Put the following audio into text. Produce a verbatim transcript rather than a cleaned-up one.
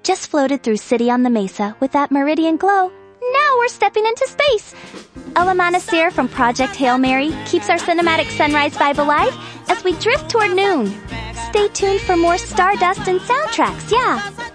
just floated through City on the Mesa with that meridian glow. Now we're stepping into space. Alamanasir from Project Hail Mary keeps our cinematic sunrise vibe alive as we drift toward noon. Stay tuned for more Stardust and soundtracks, yeah.